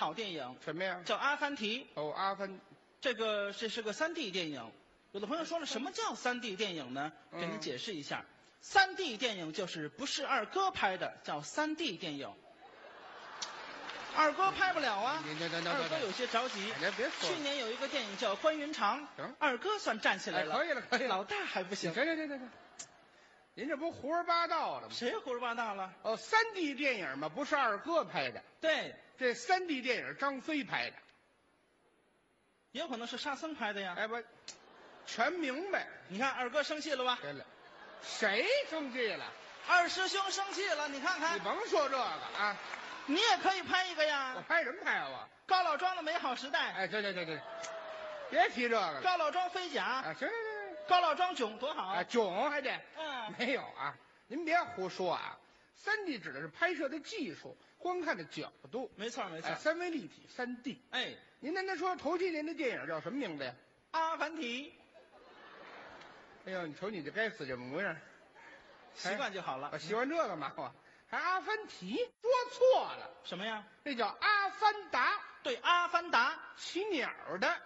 好电影， 什么呀？ 叫《阿凡提》。 哦，阿凡， 这是个3D 电影。有的朋友说了，什么叫3D 电影呢？给您解释一下，3D 电影就是不是二哥拍的，叫3D 电影。二哥拍不了啊，二哥有些着急。 别说了， 去年有一个电影叫《关云长》，二哥算站起来了。 可以了，可以了， 老大还不行。 行，您这不胡说八道了吗？ 谁胡说八道了？ 哦，3D 电影嘛，不是二哥拍的， 对， 这3D 电影张飞拍的， 也有可能是沙僧拍的呀。 哎不，全明白。 你看二哥生气了吧？ 对了，谁生气了？ 二师兄生气了，你看看。 你甭说这个啊， 你也可以拍一个呀。 我拍什么拍啊我？ 高老庄的美好时代。 哎，对，别提这个了。 高老庄飞甲。 啊，行， 高老庄囧多好啊，囧还得。没有啊，您别胡说啊。3D 指的是拍摄的技术，观看的角度。 没错。 三维立体3D。 哎， 您刚才说头7年的电影叫什么名字呀？ 阿凡提。 哎呦，你瞅你这该死这模样， 习惯就好了。 我喜欢这个嘛，我还阿凡提，说错了。 什么呀？ 那叫阿凡达。 对，阿凡达， 骑鸟的。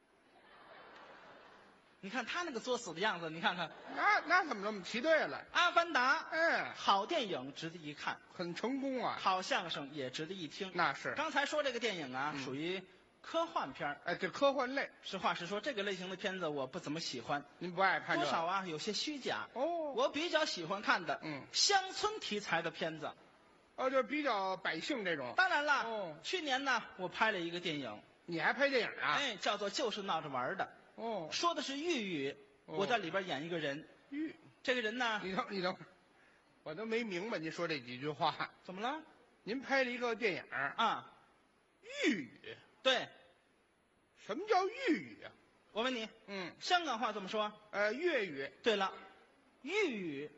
你看他那个作死的样子，你看看。 那怎么这么骑对了？ 阿凡达，好电影，值得一看， 很成功啊。 好相声也值得一听。 那是。 刚才说这个电影啊，属于科幻片。 哎，这科幻类。 实话实说，这个类型的片子我不怎么喜欢。 您不爱看多少啊？有些虚假。 哦。 我比较喜欢看的，乡村题材的片子。 哦，就比较百姓这种。 当然了。哦。去年呢，我拍了一个电影。 你还拍电影啊？ 哎，叫做《就是闹着玩的》。 哦。 说的是豫语，我在里边演一个人。这个人呢？ 你等会儿，我都没明白您说这几句话。 怎么了？ 您拍了一个电影啊？ 豫语。 对。 什么叫豫语啊？ 我问你。香港话怎么说？ 粤语。 对了，豫语。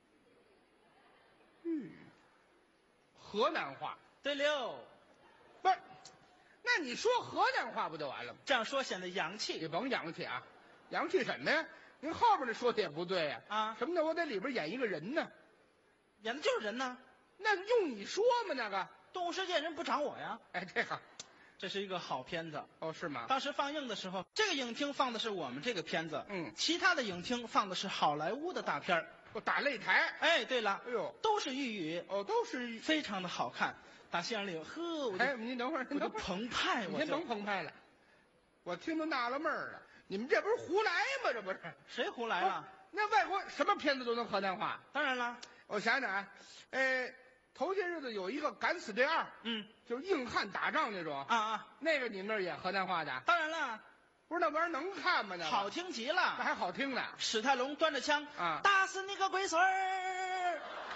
豫语。河南话。 对溜。 不是，那你说河南话不就完了吗？ 这样说显得洋气。 你甭洋气啊，洋气什么呀？您后边那说的也不对呀。什么叫我在里边演一个人呢？ 演的就是人呢。 那用你说吗？那个动物世界人不找我呀。 哎，这好， 这是一个好片子。 哦，是吗？ 当时放映的时候，这个影厅放的是我们这个片子，其他的影厅放的是好莱坞的大片儿。 我打擂台。 哎，对了， 哎呦， 都是豫语。 哦，都是非常的好看。打戏院里， 哎，您等会儿， 我就澎湃， 你先甭澎湃了，我听都纳了闷儿了，你们这不是胡来吗？这不是？ 谁胡来了？ 那外国什么片子都能河南话？ 当然了， 我想想啊，头些日子有一个《敢死队2》，就是硬汉打仗那种那个你们那儿演河南话的？ 当然了， 不是那玩意儿能看吗？那好听极了， 那还好听呢。 史泰龙端着枪打死你个龟孙儿！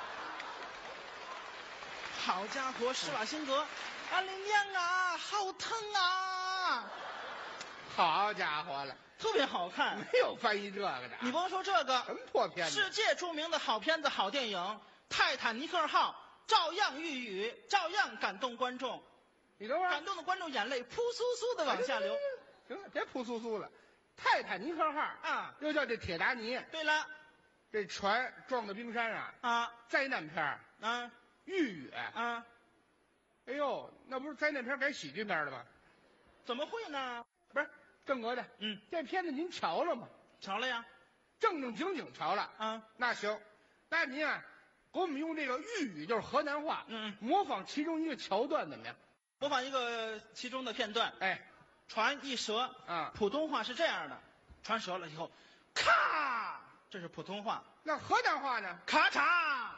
好家伙，施瓦辛格，俺的娘啊，好疼啊！ 好家伙了， 特别好看， 没有翻译这个的。 你甭说这个， 什么破片子？ 世界著名的好片子、好电影《泰坦尼克号》照样豫语，照样感动观众。 你等会儿， 感动的观众眼泪扑簌簌的往下流。 行了，别扑簌簌了。泰坦尼克号又叫这铁达尼。 对了， 这船撞到冰山灾难片豫语哎呦，那不是灾难片改喜剧片了吗？ 怎么会呢？ 不是正格的，这片子您瞧了吗？ 瞧了呀， 正正经经瞧了那行，那您给我们用这个豫语，就是河南话，模仿其中一个桥段怎么样？ 模仿一个其中的片段。 哎， 船一折普通话是这样的，船折了以后，咔，这是普通话。 那河南话呢？ 咔嚓。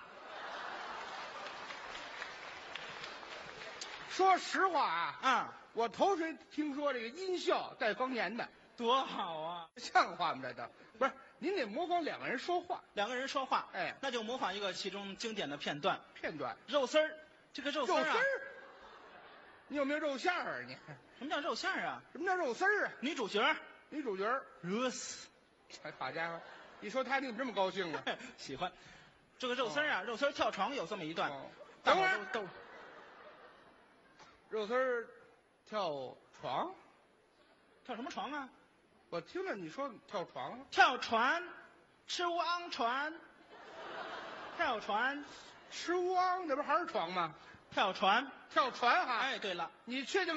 说实话我头回听说这个音效带方言的， 多好啊！ 像话吗？这都不是，您得模仿两个人说话。 两个人说话， 哎， 那就模仿一个其中经典的片段。肉丝儿，这个肉丝儿你有没有肉馅儿你什么叫肉馅儿啊？ 什么叫肉丝儿女主角热死！ 哎，好家伙，一说他你怎么这么高兴呢？ 喜欢这个肉丝儿肉丝儿跳床有这么一段。 等会儿肉丝儿跳床， 跳什么床啊？ 我听了你说跳床， 跳船，吃乌昂船，跳船， 吃乌昂，那不还是床吗？ 跳船哈！ 哎，对了， 你确定？